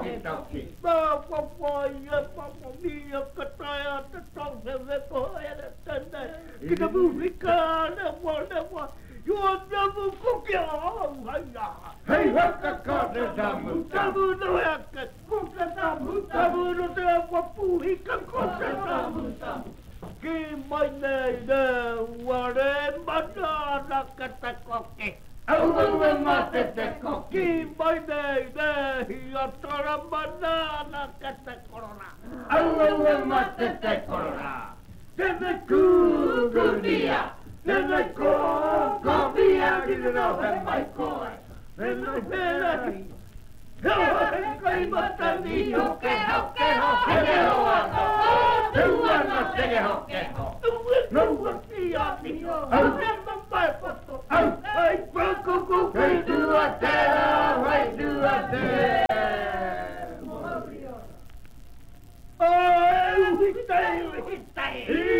Kita bukan apa Jual jamu kokia hanya. Hei hakka kade damu. Jamu tu hakka. Kokia jamu. Jamu tu apa puhikan kokia jamu. Gimana ide waren mana nak kata koki. Awal mate te koki. Gimana ide hiatara mana nak kata corona. Awal mate te corona. Deve kukudia. Deve kokobia dino he mai koe. Deve pelari. Kai matani hoke hoke hoke hoa. Tuana tege hoke ho. No tia tio. Au pai foto. Ai kuku kai dua te. Ai dua te. Ai hitai hitai.